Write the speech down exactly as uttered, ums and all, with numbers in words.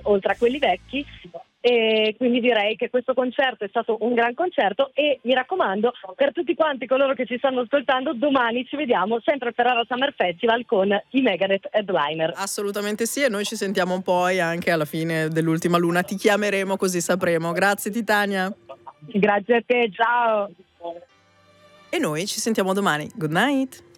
oltre a quelli vecchi. E quindi direi che questo concerto è stato un gran concerto e mi raccomando, per tutti quanti coloro che ci stanno ascoltando, domani ci vediamo sempre per Ara Summer Festival con i Megadeth Headliner. Assolutamente sì, e noi ci sentiamo poi anche alla fine dell'ultima luna, ti chiameremo così sapremo. Grazie Titania. Grazie a te, ciao. E noi ci sentiamo domani. Good night.